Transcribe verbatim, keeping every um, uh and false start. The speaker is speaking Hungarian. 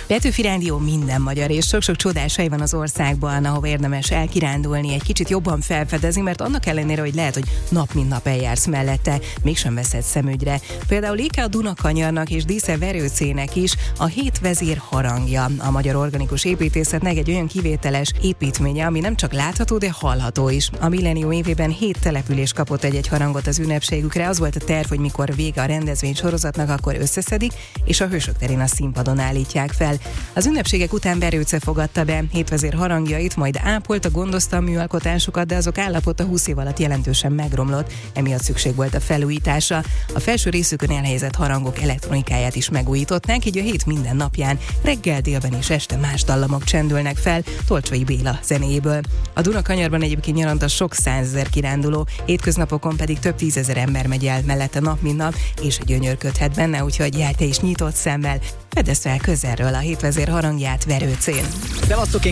Petőfi Rádió minden magyar, és sok-sok csodás hely van az országban, ahova érdemes elkirándulni, egy kicsit jobban felfedezni, mert annak ellenére, hogy lehet, hogy nap mint nap eljársz mellette, mégsem veszed szemügyre. Például éke a Dunakanyarnak és dísze Verőcének is a hét vezér harangja, a magyar organikus építészetnek egy olyan kivételes építménye, ami nem csak látható, de hallható is. A millennium évében hét település kapott egy-egy harangot az ünnepségükre. Az volt a terv, hogy mikor vége a rendezvény sorozatnak, akkor összeszedik, és a Hősök terén a színpadon állítják fel. Az ünnepségek után Verőce fogadta be hétvezér harangjait, majd ápolta, gondozta a műalkotásokat, de azok állapota húsz év alatt jelentősen megromlott, emiatt szükség volt a felújításra. A felső részükön elhelyezett harangok elektronikáját is megújították, így a hét minden napján reggel, délben és este más dallamok csendülnek fel Tolcsai Béla zenéjéből. A Dunakanyarban egyébként nyaranta sok százezer kiránduló, hétköznapokon pedig több tízezer ember megy el mellette nap mint nap, és gyönyörködhet benne, úgyhogy járj te is nyitott szemmel, fedezd fel közelről a hétvezér harangját Verőcén. Szevasztok, én